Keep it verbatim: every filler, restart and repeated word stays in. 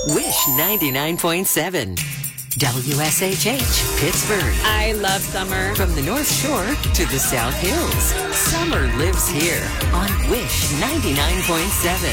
Wish ninety-nine point seven. W S H H, Pittsburgh. I love summer. From the North Shore to the South Hills, summer lives here on Wish ninety-nine point seven.